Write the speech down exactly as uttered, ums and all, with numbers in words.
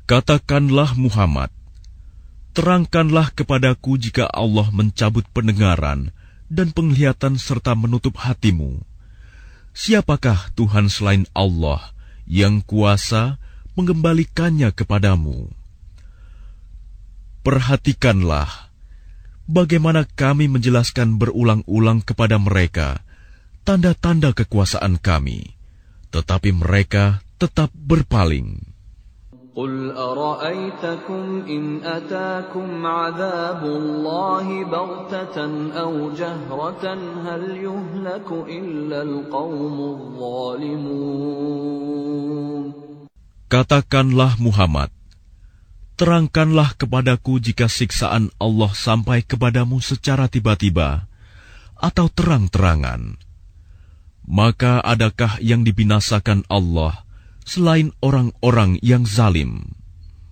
Katakanlah Muhammad, terangkanlah kepadaku jika Allah mencabut pendengaran dan penglihatan serta menutup hatimu. Siapakah Tuhan selain Allah yang kuasa mengembalikannya kepadamu? Perhatikanlah bagaimana kami menjelaskan berulang-ulang kepada mereka tanda-tanda kekuasaan kami, tetapi mereka tetap berpaling. قُلْ أَرَأَيْتَكُمْ إِنْ أَتَاكُمْ عَذَابُ اللَّهِ بَغْتَةً أَوْ جَهْرَةً هَلْ يُهْلَكُ إِلَّا الْقَوْمُ الظَّالِمُونَ. Katakanlah Muhammad, terangkanlah kepadaku jika siksaan Allah sampai kepadamu secara tiba-tiba atau terang-terangan. Maka adakah yang dibinasakan Allah selain orang-orang yang zalim?